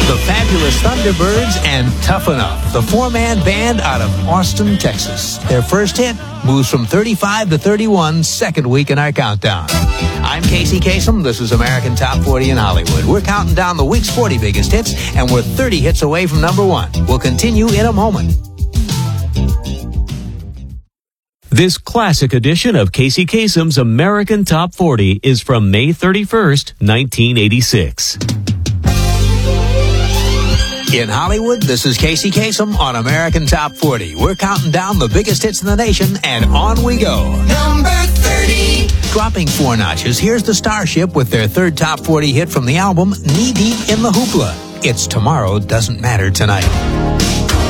The Fabulous Thunderbirds and Tough Enough, the four-man band out of Austin, Texas. Their first hit moves from 35 to 31, second week in our countdown. I'm Casey Kasem. This is American Top 40 in Hollywood. We're counting down the week's 40 biggest hits, and we're 30 hits away from number one. We'll continue in a moment. This classic edition of Casey Kasem's American Top 40 is from May 31st, 1986. In Hollywood, this is Casey Kasem on American Top 40. We're counting down the biggest hits in the nation, and on we go. Number 30. Dropping 4 notches, here's the Starship with their third top 40 hit from the album Knee Deep in the Hoopla. It's Tomorrow Doesn't Matter Tonight.